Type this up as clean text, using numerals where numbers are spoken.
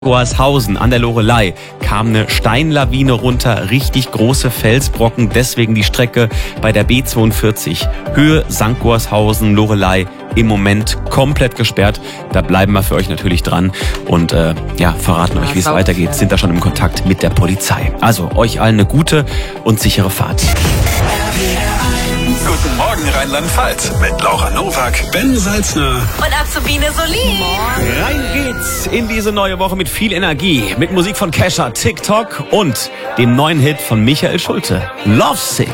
Gorshausen an der Loreley kam eine Steinlawine runter, richtig große Felsbrocken, deswegen die Strecke bei der B42 Höhe St. Gorshausen, Loreley im Moment komplett gesperrt. Da bleiben wir für euch natürlich dran und verraten euch, wie es weitergeht. Sind da schon im Kontakt mit der Polizei. Also euch allen eine gute und sichere Fahrt. Guten Morgen Rheinland-Pfalz mit Laura Nowak, Ben Salzner und Azubine Solin. Rein geht's in diese neue Woche mit viel Energie, mit Musik von Kesha, TikTok und dem neuen Hit von Michael Schulte, Lovesick.